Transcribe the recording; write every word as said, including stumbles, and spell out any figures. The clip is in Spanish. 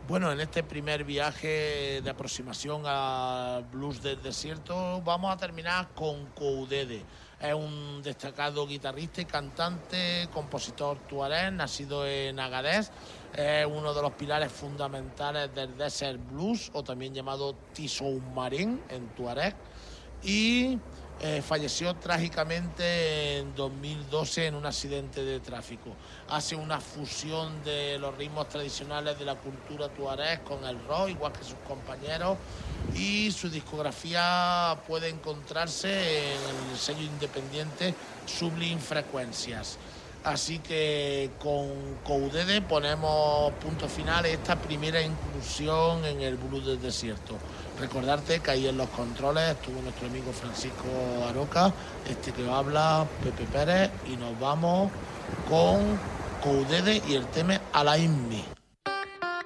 Bueno, en este primer viaje de aproximación al blues del desierto vamos a terminar con Koudede. Es un destacado guitarrista y cantante, compositor tuareg, nacido en Agadez. Es uno de los pilares fundamentales del desert blues, o también llamado Tisoumarin en tuareg. Y eh, falleció trágicamente en dos mil doce en un accidente de tráfico. Hace una fusión de los ritmos tradicionales de la cultura tuareg con el rock, igual que sus compañeros, y su discografía puede encontrarse en el sello independiente Sublime Frecuencias. Así que con Koudede ponemos punto final a esta primera incursión en el blues del desierto. Recordarte que ahí en los controles estuvo nuestro amigo Francisco Aroca, este que habla, Pepe Pérez, y nos vamos con Koudede y el tema Alain Me.